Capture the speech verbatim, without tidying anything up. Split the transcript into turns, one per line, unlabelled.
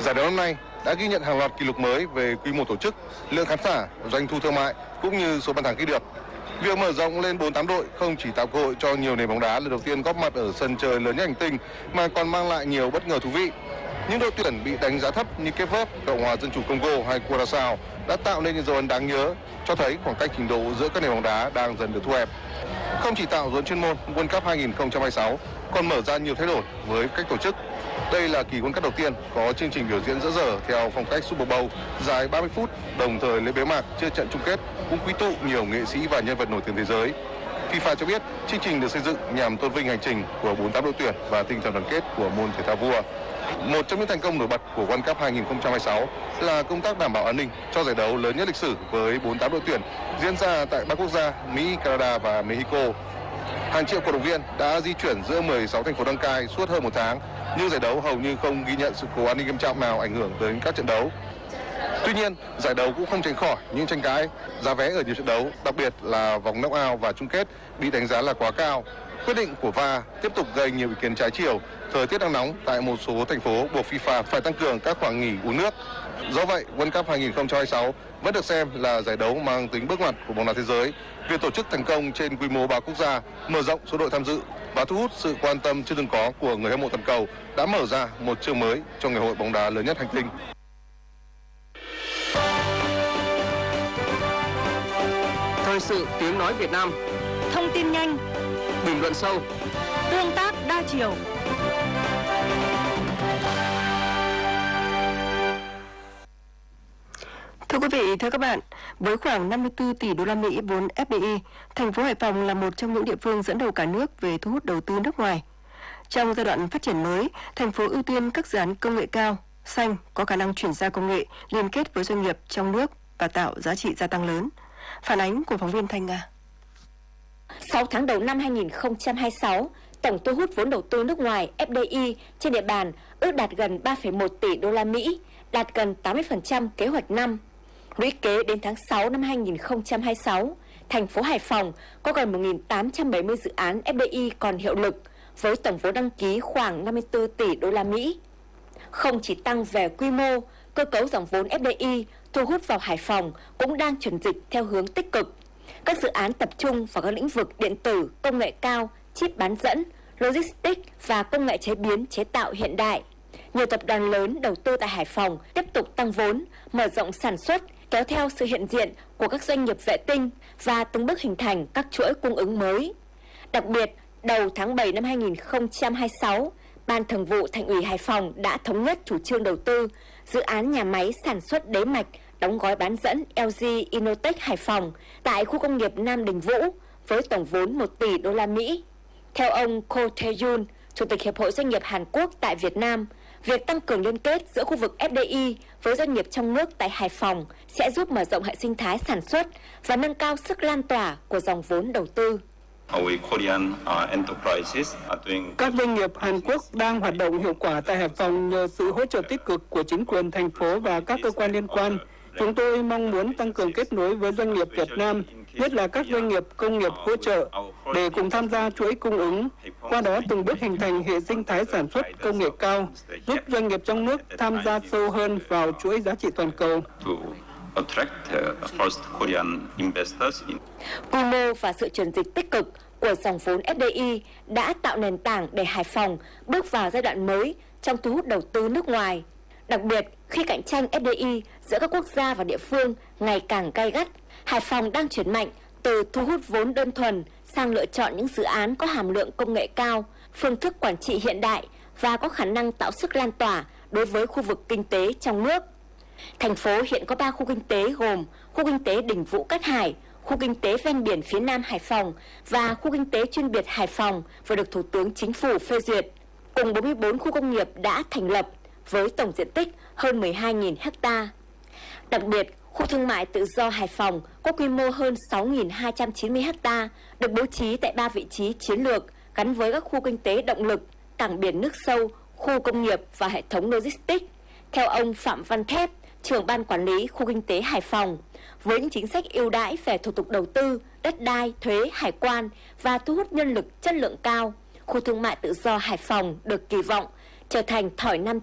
Giải đấu năm nay đã ghi nhận hàng loạt kỷ lục mới về quy mô tổ chức, lượng khán giả, doanh thu thương mại cũng như số bàn thắng ghi được. Việc mở rộng lên bốn mươi tám đội không chỉ tạo cơ hội cho nhiều nền bóng đá lần đầu tiên góp mặt ở sân chơi lớn nhất hành tinh mà còn mang lại nhiều bất ngờ thú vị. Những đội tuyển bị đánh giá thấp như Cape Verde, Cộng hòa Dân chủ Congo hay Curaçao đã tạo nên những dấu ấn đáng nhớ, cho thấy khoảng cách trình độ giữa các nền bóng đá đang dần được thu hẹp. Không chỉ tạo dấu ấn chuyên môn, World Cup hai không hai sáu còn mở ra nhiều thay đổi với cách tổ chức. Đây là kỳ World Cup đầu tiên có chương trình biểu diễn dở dở theo phong cách Super Bowl dài ba mươi phút, đồng thời lễ bế mạc trước trận chung kết cũng quy tụ nhiều nghệ sĩ và nhân vật nổi tiếng thế giới. FIFA cho biết chương trình được xây dựng nhằm tôn vinh hành trình của bốn mươi tám đội tuyển và tinh thần đoàn kết của môn thể thao vua. Một trong những thành công nổi bật của World Cup hai không hai sáu là công tác đảm bảo an ninh cho giải đấu lớn nhất lịch sử với bốn mươi tám đội tuyển diễn ra tại ba quốc gia Mỹ, Canada và Mexico. Hàng triệu cổ động viên đã di chuyển giữa mười sáu thành phố đăng cai suốt hơn một tháng, nhưng giải đấu hầu như không ghi nhận sự cố an ninh nghiêm trọng nào ảnh hưởng đến các trận đấu. Tuy nhiên, giải đấu cũng không tránh khỏi những tranh cãi. Giá vé ở nhiều trận đấu, đặc biệt là vòng knock-out và chung kết, bị đánh giá là quá cao. Quyết định của vê a tiếp tục gây nhiều ý kiến trái chiều. Thời tiết đang nóng tại một số thành phố buộc FIFA phải tăng cường các khoảng nghỉ uống nước. Do vậy, World Cup hai không hai sáu vẫn được xem là giải đấu mang tính bước ngoặt của bóng đá thế giới. Việc tổ chức thành công trên quy mô ba quốc gia, mở rộng số đội tham dự và thu hút sự quan tâm chưa từng có của người hâm mộ toàn cầu đã mở ra một chương mới cho ngày hội bóng đá lớn nhất hành tinh.
Thời sự tiếng nói Việt Nam.
Thông tin nhanh,
bình luận sâu,
tương tác đa chiều. Thưa quý vị, thưa các bạn, với khoảng năm mươi tư tỷ đô la Mỹ vốn ép đê i, thành phố Hải Phòng là một trong những địa phương dẫn đầu cả nước về thu hút đầu tư nước ngoài. Trong giai đoạn phát triển mới, thành phố ưu tiên các dự án công nghệ cao, xanh, có khả năng chuyển giao công nghệ, liên kết với doanh nghiệp trong nước và tạo giá trị gia tăng lớn. Phản ánh của phóng viên Thanh Nga.
sáu tháng đầu năm hai không hai sáu, tổng thu hút vốn đầu tư nước ngoài ép đê i trên địa bàn ước đạt gần ba phẩy một tỷ đô la Mỹ, đạt gần tám mươi phần trăm kế hoạch năm. Lũy kế đến tháng sáu năm hai không hai sáu, thành phố Hải Phòng có gần một nghìn tám trăm bảy mươi dự án ép đê i còn hiệu lực, với tổng vốn đăng ký khoảng năm mươi tư tỷ đô la Mỹ. Không chỉ tăng về quy mô, cơ cấu dòng vốn ép đê i thu hút vào Hải Phòng cũng đang chuyển dịch theo hướng tích cực. Các dự án tập trung vào các lĩnh vực điện tử, công nghệ cao, chip bán dẫn, logistics và công nghệ chế biến chế tạo hiện đại. Nhiều tập đoàn lớn đầu tư tại Hải Phòng tiếp tục tăng vốn, mở rộng sản xuất, kéo theo sự hiện diện của các doanh nghiệp vệ tinh và từng bước hình thành các chuỗi cung ứng mới. Đặc biệt, đầu tháng bảy năm hai không hai sáu, Ban Thường vụ Thành ủy Hải Phòng đã thống nhất chủ trương đầu tư dự án nhà máy sản xuất đế mạch, đóng gói bán dẫn lờ giê Inotech Hải Phòng tại khu công nghiệp Nam Đình Vũ với tổng vốn một tỷ đô la Mỹ. Theo ông Ko Tae-yoon, Chủ tịch Hiệp hội Doanh nghiệp Hàn Quốc tại Việt Nam, việc tăng cường liên kết giữa khu vực ép đê i với doanh nghiệp trong nước tại Hải Phòng sẽ giúp mở rộng hệ sinh thái sản xuất và nâng cao sức lan tỏa của dòng vốn đầu tư.
Các doanh nghiệp Hàn Quốc đang hoạt động hiệu quả tại Hải Phòng nhờ sự hỗ trợ tích cực của chính quyền thành phố và các cơ quan liên quan. Chúng tôi mong muốn tăng cường kết nối với doanh nghiệp Việt Nam, nhất là các doanh nghiệp công nghiệp hỗ trợ, để cùng tham gia chuỗi cung ứng, qua đó từng bước hình thành hệ sinh thái sản xuất công nghệ cao, giúp doanh nghiệp trong nước tham gia sâu hơn vào chuỗi giá trị toàn cầu.
Quy mô và sự chuyển dịch tích cực của dòng vốn ép đê i đã tạo nền tảng để Hải Phòng bước vào giai đoạn mới trong thu hút đầu tư nước ngoài. Đặc biệt, khi cạnh tranh ép đê i giữa các quốc gia và địa phương ngày càng gay gắt, Hải Phòng đang chuyển mạnh từ thu hút vốn đơn thuần sang lựa chọn những dự án có hàm lượng công nghệ cao, phương thức quản trị hiện đại và có khả năng tạo sức lan tỏa đối với khu vực kinh tế trong nước. Thành phố hiện có ba khu kinh tế gồm khu kinh tế Đình Vũ Cát Hải, khu kinh tế ven biển phía Nam Hải Phòng và khu kinh tế chuyên biệt Hải Phòng vừa được Thủ tướng Chính phủ phê duyệt. Cùng bốn mươi tư khu công nghiệp đã thành lập với tổng diện tích hơn mười hai nghìn ha. Đặc biệt, khu thương mại tự do Hải Phòng có quy mô hơn sáu nghìn hai trăm chín mươi ha, được bố trí tại ba vị trí chiến lược gắn với các khu kinh tế động lực, cảng biển nước sâu, khu công nghiệp và hệ thống logistics. Theo ông Phạm Văn Thép, trưởng ban quản lý khu kinh tế Hải Phòng, với những chính sách ưu đãi về thủ tục đầu tư, đất đai, thuế, hải quan và thu hút nhân lực chất lượng cao, khu thương mại tự do Hải Phòng được kỳ vọng trở thành thỏi nam